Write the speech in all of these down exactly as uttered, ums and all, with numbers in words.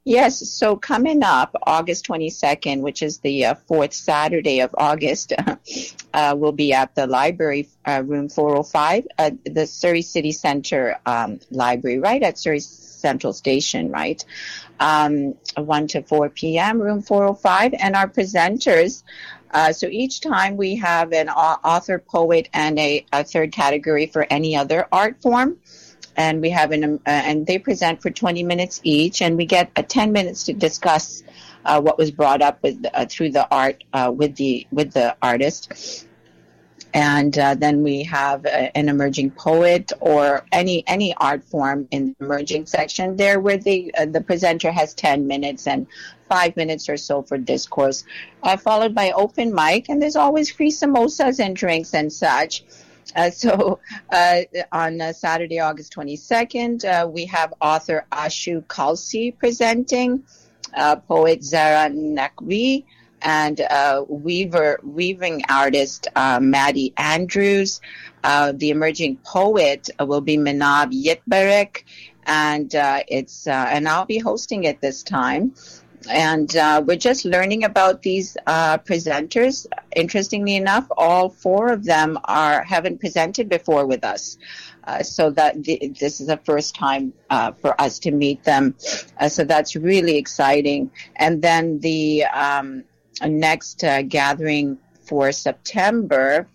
Yes, so coming up August twenty-second, which is the uh, fourth Saturday of August, uh, we'll be at the library, uh, room four oh five, at the Surrey City Center um, library, right at Surrey Central Station, right? Um, one to four p.m., room four oh five, and our presenters, uh, so each time we have an author, poet, and a, a third category for any other art form. And we have an, uh, and they present for twenty minutes each, and we get uh, ten minutes to discuss uh, what was brought up with uh, through the art uh, with the with the artist. And uh, then we have uh, an emerging poet or any any art form in the emerging section there, where the uh, the presenter has ten minutes and five minutes or so for discourse, uh, followed by open mic, and there's always free samosas and drinks and such. Uh, so uh, on uh, Saturday, August twenty-second, uh, we have author Ashu Kalsi presenting, uh, poet Zara Nakwi, and uh, weaver, weaving artist uh, Maddie Andrews. Uh, the emerging poet uh, will be Minab Yitbarek, and uh, it's uh, and I'll be hosting it this time. And uh, we're just learning about these uh, presenters. Interestingly enough, all four of them are haven't presented before with us. Uh, so that th- this is the first time uh, for us to meet them. Uh, so that's really exciting. And then the um, next uh, gathering for September,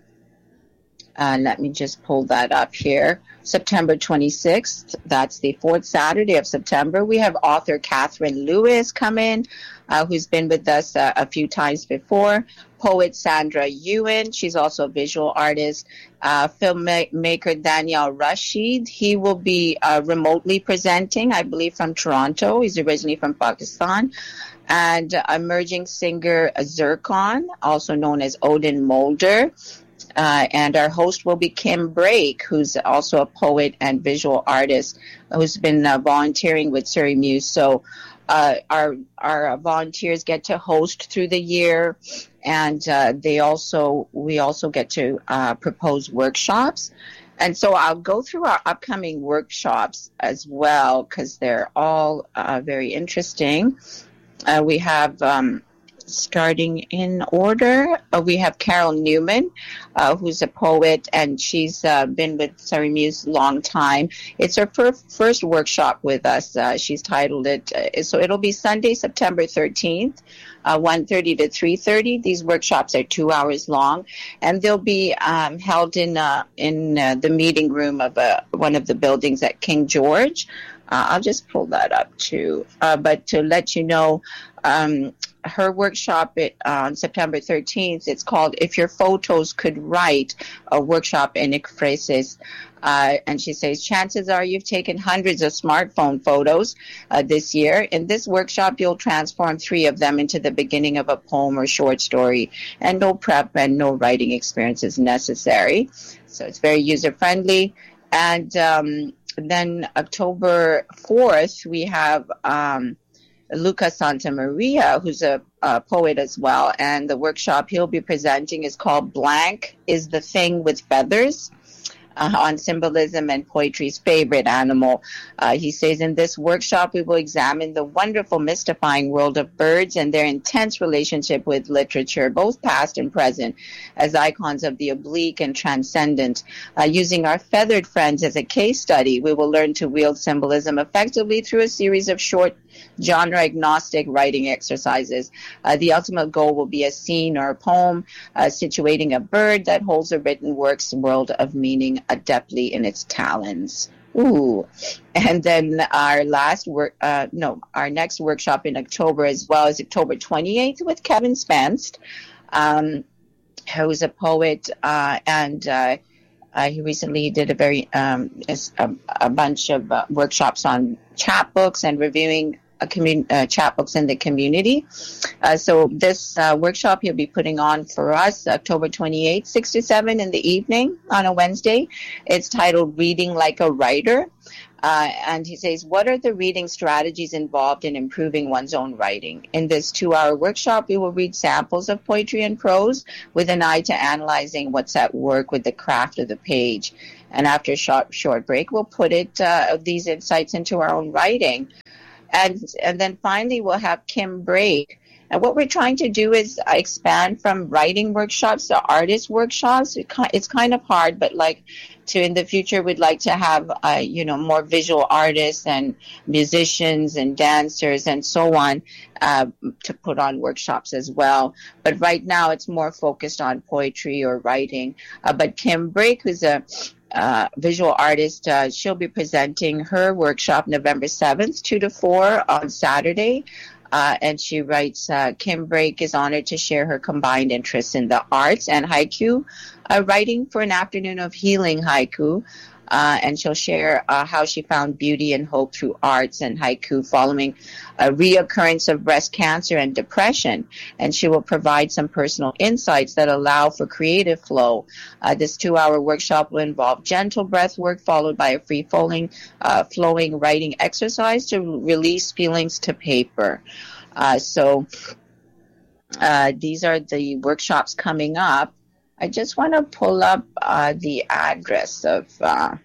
uh, let me just pull that up here. September twenty-sixth, that's the fourth Saturday of September. We have author Catherine Lewis come in, uh, who's been with us uh, a few times before. Poet Sandra Ewan, she's also a visual artist. Uh, filmmaker Daniel Rashid, he will be uh, remotely presenting, I believe, from Toronto. He's originally from Pakistan. And uh, emerging singer Zircon, also known as Odin Mulder. Uh, and our host will be Kim Brake, who's also a poet and visual artist who's been uh, volunteering with Surrey Muse. So uh, our our volunteers get to host through the year, and uh, they also we also get to uh, propose workshops. And so I'll go through our upcoming workshops as well, because they're all uh, very interesting. Uh, we have... Um, Starting in order, uh, we have Carol Newman, uh, who's a poet, and she's uh, been with Surrey Muse a long time. It's her fir- first workshop with us. Uh, she's titled it, uh, so it'll be Sunday, September thirteenth, uh, one thirty to three thirty. These workshops are two hours long, and they'll be um, held in uh, in uh, the meeting room of uh, one of the buildings at King George. Uh, I'll just pull that up too. Uh, but to let you know, um, her workshop it, uh, on September thirteenth, it's called If Your Photos Could Write, a workshop in ekphrasis. Uh, and she says, chances are you've taken hundreds of smartphone photos uh, this year. In this workshop, you'll transform three of them into the beginning of a poem or short story. And no prep and no writing experience is necessary. So it's very user-friendly. And um, then October fourth, we have... Um, Luca Santa Maria, who's a, a poet as well, and the workshop he'll be presenting is called Blank is the Thing with Feathers, uh, on symbolism and poetry's favorite animal. Uh, he says, in this workshop, we will examine the wonderful, mystifying world of birds and their intense relationship with literature, both past and present, as icons of the oblique and transcendent. Uh, using our feathered friends as a case study, we will learn to wield symbolism effectively through a series of short genre-agnostic writing exercises. Uh, the ultimate goal will be a scene or a poem uh, situating a bird that holds a written work's world of meaning adeptly in its talons. Ooh. And then our last work, uh, no, our next workshop in October as well is October twenty-eighth with Kevin Spence, um, who's a poet uh, and uh, Uh, he recently did a very um, a, a bunch of uh, workshops on chapbooks and reviewing a commun- uh, chapbooks in the community. Uh, so this uh, workshop he'll be putting on for us October twenty-eighth, six to seven in the evening on a Wednesday. It's titled Reading Like a Writer. Uh, and he says, what are the reading strategies involved in improving one's own writing? In this two-hour workshop, we will read samples of poetry and prose with an eye to analyzing what's at work with the craft of the page. And after a short, short break, we'll put it uh, these insights into our own writing. And, and then finally, we'll have Kim Brake. And what we're trying to do is expand from writing workshops to artist workshops. It's kind of hard, but like to in the future, we'd like to have, uh, you know, more visual artists and musicians and dancers and so on uh, to put on workshops as well. But right now, it's more focused on poetry or writing. Uh, but Kim Brake, who's a uh, visual artist, uh, she'll be presenting her workshop November seventh, two to four on Saturday. Uh, and she writes, uh, Kim Brake is honored to share her combined interests in the arts and haiku, uh, writing for an afternoon of healing haiku. Uh, and she'll share uh, how she found beauty and hope through arts and haiku following a reoccurrence of breast cancer and depression. And she will provide some personal insights that allow for creative flow. Uh, this two-hour workshop will involve gentle breath work followed by a free-flowing uh, flowing writing exercise to release feelings to paper. Uh, so uh, these are the workshops coming up. I just want to pull up uh, the address of uh,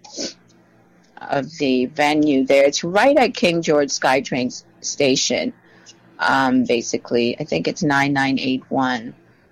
of the venue there. It's right at King George SkyTrain station, um, basically. I think it's nine nine eight one.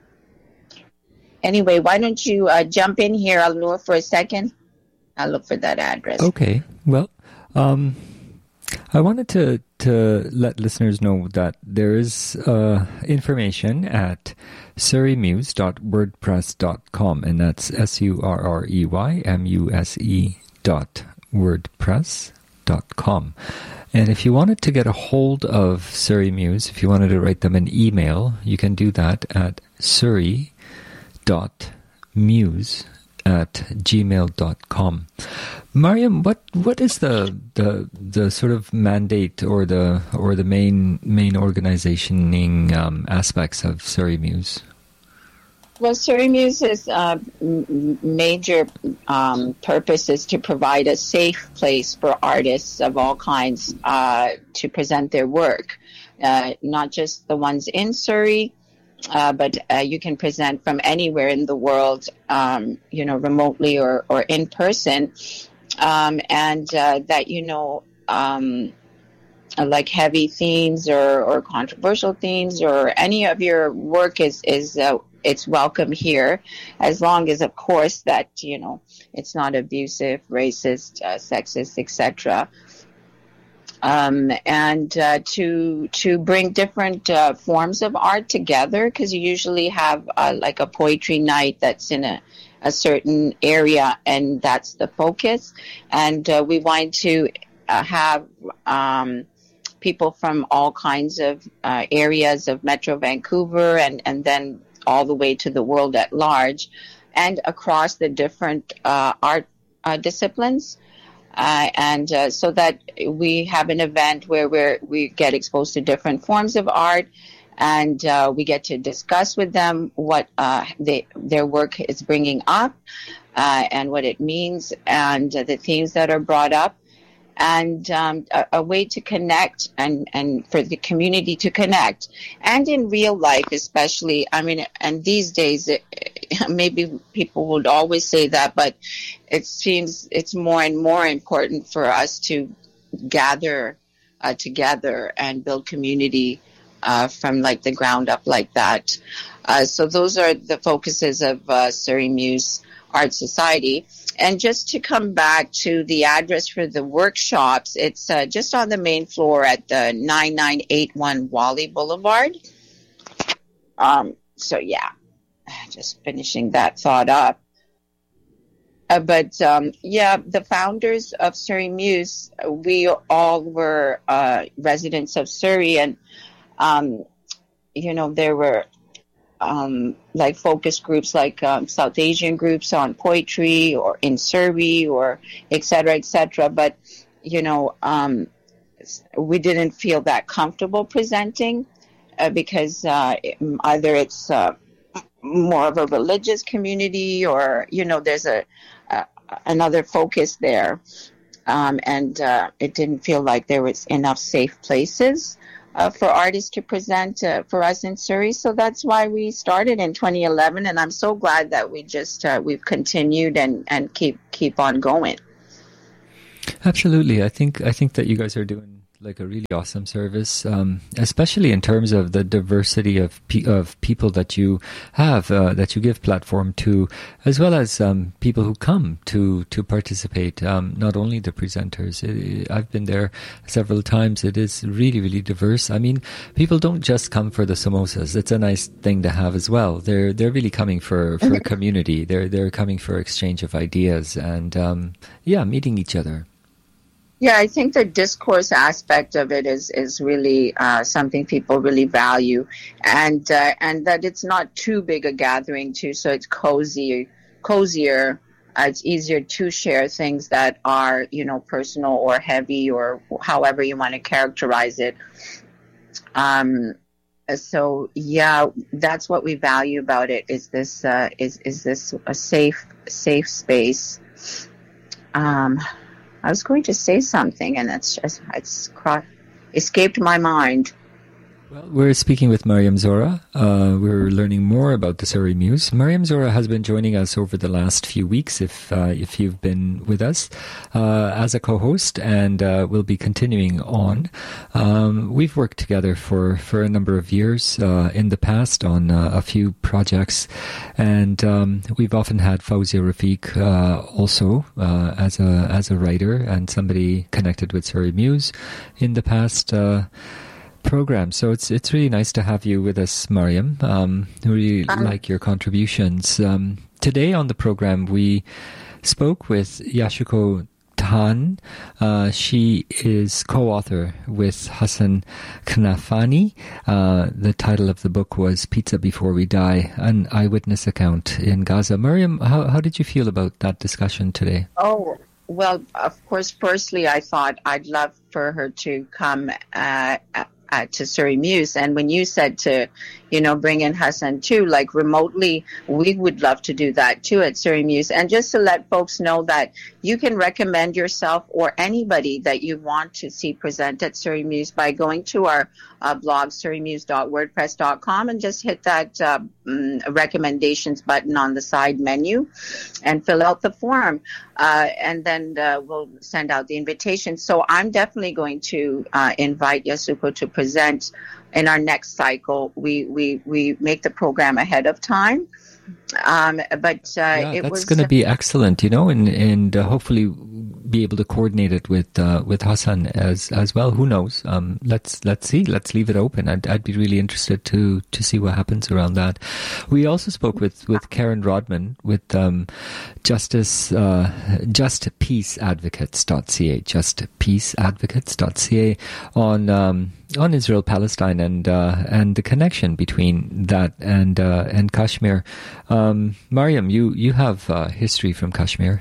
Anyway, why don't you uh, jump in here, Alnur, for a second? I'll look for that address. Okay. Well, um, I wanted to, to let listeners know that there is uh, information at surrey muse dot wordpress dot com, and that's S U R R E Y M U S E dot wordpress dot com. And if you wanted to get a hold of Surrey Muse, if you wanted to write them an email, you can do that at surrey dot muse at gmail dot com. Mariam, what what is the the the sort of mandate or the or the main main organizationing um, aspects of Surrey Muse? Well, Surrey Muse's uh, m- major um, purpose is to provide a safe place for artists of all kinds uh, to present their work, uh, not just the ones in Surrey, uh, but uh, you can present from anywhere in the world, um, you know, remotely or, or in person, um, and uh, that, you know, um, like heavy themes or, or controversial themes or any of your work is, is uh, it's welcome here, as long as, of course, that, you know, it's not abusive, racist, uh, sexist, et cetera. Um, and uh, to to bring different uh, forms of art together, because you usually have uh, like a poetry night that's in a, a certain area, and that's the focus. And uh, we want to uh, have um, people from all kinds of uh, areas of Metro Vancouver, and, and then all the way to the world at large, and across the different uh, art uh, disciplines. Uh, and uh, so that we have an event where we're, we get exposed to different forms of art, and uh, we get to discuss with them what uh, they, their work is bringing up uh, and what it means, and uh, the themes that are brought up, and um, a, a way to connect and, and for the community to connect. And in real life especially, I mean, and these days, it, maybe people would always say that, but it seems it's more and more important for us to gather uh, together and build community uh, from like the ground up like that. Uh, so those are the focuses of uh, Surrey Muse Art Society. And just to come back to the address for the workshops, it's uh, just on the main floor at the nine nine eight one Wally Boulevard. Um, so, yeah, just finishing that thought up. Uh, but, um, yeah, the founders of Surrey Muse, we all were uh, residents of Surrey. And, um, you know, there were Um, like focus groups like um, South Asian groups on poetry or in Surrey or et cetera, et cetera. But, you know, um, we didn't feel that comfortable presenting uh, because uh, either it's uh, more of a religious community or, you know, there's a, a another focus there. Um, and uh, it didn't feel like there was enough safe places Uh, for artists to present uh, for us in Surrey. So that's why we started in twenty eleven, and I'm so glad that we just, uh, we've continued and, and keep keep on going. Absolutely. I think I think that you guys are doing like a really awesome service, um, especially in terms of the diversity of pe- of people that you have, uh, that you give platform to, as well as um, people who come to to participate. Um, not only the presenters. It, I've been there several times. It is really, really diverse. I mean, people don't just come for the samosas. It's a nice thing to have as well. They're they're really coming for, for community. They're they're coming for exchange of ideas and um, yeah, meeting each other. Yeah, I think the discourse aspect of it is is really uh, something people really value, and uh, and that it's not too big a gathering too, so it's cozy, cozier. Uh, it's easier to share things that are, you know, personal or heavy or however you want to characterize it. Um, so yeah, that's what we value about it. Is this uh, is is this a safe safe space? Um, I was going to say something, and it's just it's escaped my mind. Well, we're speaking with Mariam Zora. Uh, we're learning more about the Surrey Muse. Mariam Zora has been joining us over the last few weeks, if uh, if you've been with us, uh, as a co-host, and uh, we'll be continuing on. Um, we've worked together for, for a number of years uh, in the past on uh, a few projects, and um, we've often had Fawzia Rafiq uh, also uh, as a as a writer and somebody connected with Surrey Muse in the past. Uh, program. So it's it's really nice to have you with us, Mariam. Um, we really um, like your contributions. Um, today on the program, we spoke with Yashuko Tan. Uh, she is co-author with Hassan Knafani. Uh, the title of the book was Pizza Before We Die, an eyewitness account in Gaza. Mariam, how, how did you feel about that discussion today? Oh, well, of course, firstly, I thought I'd love for her to come uh, Uh, to Surrey Muse, and when you said to, you know, bring in Hassan too, like remotely, we would love to do that too at Surrey Muse. And just to let folks know that you can recommend yourself or anybody that you want to see present at Surrey Muse by going to our uh, blog, surrey muse dot wordpress dot com, and just hit that uh, um, recommendations button on the side menu and fill out the form. Uh, and then uh, we'll send out the invitation. So I'm definitely going to uh, invite Yasuko to present in our next cycle. We we, we make the program ahead of time. Um, but uh, yeah, it that's was going to be excellent, you know, and and uh, hopefully be able to coordinate it with uh, with Hassan as as well. Who knows? Um, let's let's see. Let's leave it open. I'd I'd be really interested to to see what happens around that. We also spoke with with Karen Rodman with um, Justice uh, Just Peace Advocates dot c a Just Peace Advocates dot c a on. Um, on Israel Palestine and uh, and the connection between that and uh, and Kashmir. Um, Mariam, you you have uh, history from Kashmir.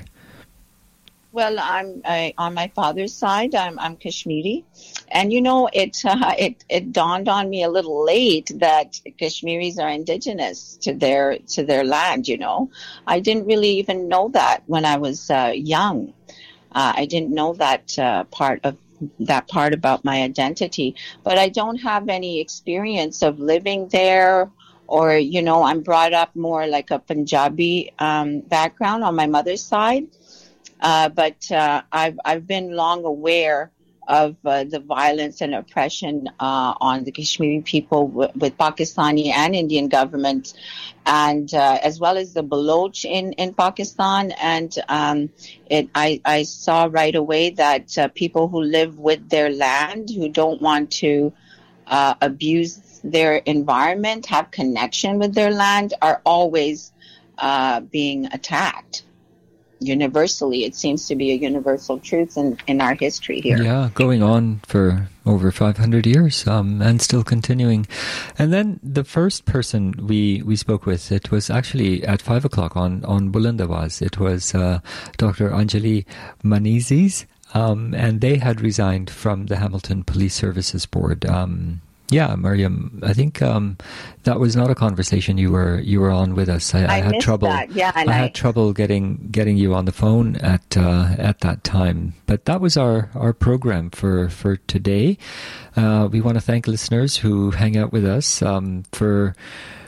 Well, I'm I, on my father's side. I'm I'm Kashmiri, and you know it uh, it it dawned on me a little late that Kashmiris are indigenous to their to their land. You know, I didn't really even know that when I was uh, young. Uh, I didn't know that uh, part of. that part about my identity, but I don't have any experience of living there, or, you know, I'm brought up more like a Punjabi um, background on my mother's side. Uh, but uh, I've, I've been long aware of uh, the violence and oppression uh, on the Kashmiri people w- with Pakistani and Indian governments, and uh, as well as the Baloch in, in Pakistan. And um, it, I, I saw right away that uh, people who live with their land, who don't want to uh, abuse their environment, have connection with their land, are always uh, being attacked. Universally, it seems to be a universal truth in, in our history here. Yeah, going on for over five hundred years um, and still continuing. And then the first person we, we spoke with, it was actually at five o'clock on, on Bulandawaz. It was uh, Doctor Anjali Manizis, um, and they had resigned from the Hamilton Police Services Board. Um, Yeah, Mariam, I think um, that was not a conversation you were you were on with us. I, I, I had trouble. That. Yeah, I, I had trouble getting getting you on the phone at uh, at that time. But that was our, our program for for today. Uh, we want to thank listeners who hang out with us um, for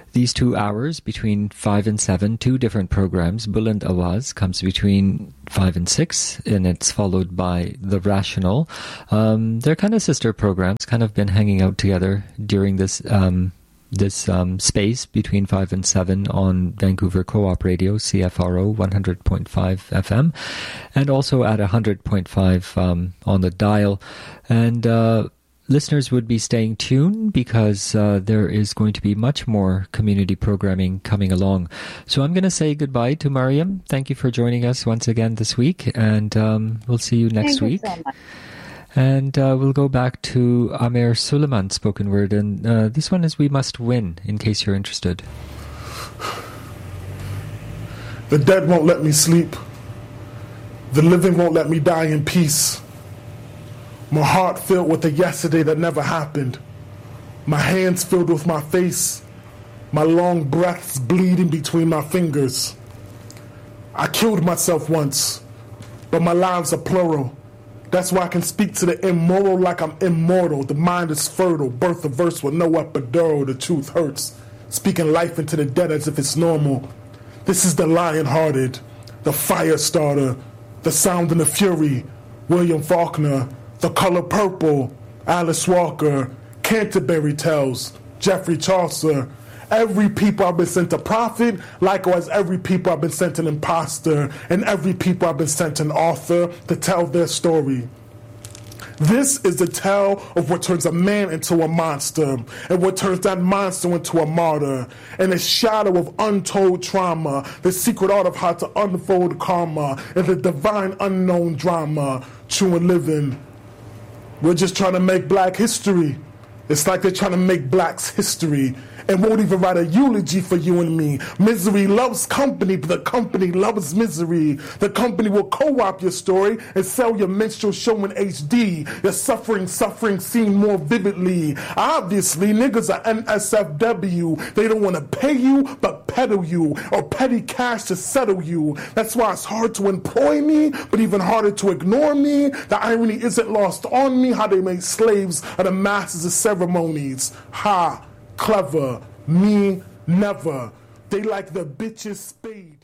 these two hours between five and seven, two different programs. Buland Awaz comes between five and six, and it's followed by The Rational. Um, they're kind of sister programs, kind of been hanging out together during this um, this um, space between five and seven on Vancouver Co-op Radio, C F R O one hundred point five F M, and also at one hundred point five um, on the dial. And uh, listeners would be staying tuned because uh, there is going to be much more community programming coming along. So I'm going to say goodbye to Mariam. Thank you for joining us once again this week, and um, we'll see you next Thank week. You so much. And uh, we'll go back to Amer Suleiman spoken word, and uh, this one is We Must Win, in case you're interested. The dead won't let me sleep. The living won't let me die in peace. My heart filled with a yesterday that never happened. My hands filled with my face. My long breaths bleeding between my fingers. I killed myself once, but my lives are plural. That's why I can speak to the immoral like I'm immortal. The mind is fertile, birth a verse with no epidural. The truth hurts, speaking life into the dead as if it's normal. This is the lion-hearted, the fire starter, the sound and the fury, William Faulkner, The Color Purple, Alice Walker, Canterbury Tales, Geoffrey Chaucer. Every people I've been sent a prophet, likewise every people I've been sent an imposter, and every people I've been sent an author to tell their story. This is the tale of what turns a man into a monster, and what turns that monster into a martyr, and the shadow of untold trauma, the secret art of how to unfold karma, and the divine unknown drama, true and living. We're just trying to make black history. It's like they're trying to make blacks history and won't even write a eulogy for you and me. Misery loves company, but the company loves misery. The company will co-op your story and sell your minstrel show in H D. Your suffering, suffering seen more vividly. Obviously, niggas are N S F W. They don't want to pay you, but peddle you, or petty cash to settle you. That's why it's hard to employ me, but even harder to ignore me. The irony isn't lost on me, how they made slaves of the masses of ceremonies. Ha! Clever, me, never. They like the bitches spade.